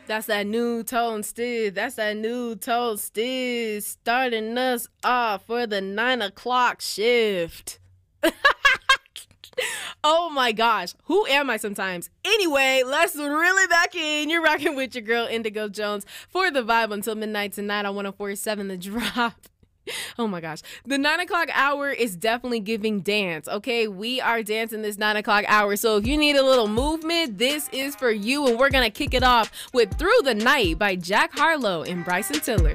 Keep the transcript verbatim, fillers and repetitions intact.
That's that new tone stiz. That's that new tone stiz. Starting us off for the nine o'clock shift. Oh my gosh. Who am I sometimes? Anyway, let's reel it back in. You're rocking with your girl Indigo Jones for the vibe until midnight tonight on one oh four point seven The Drop. Oh my gosh. The nine o'clock hour is definitely giving dance, okay? We are dancing this nine o'clock hour. So if you need a little movement, this is for you. And we're going to kick it off with Through the Night by Jack Harlow and Bryson Tiller.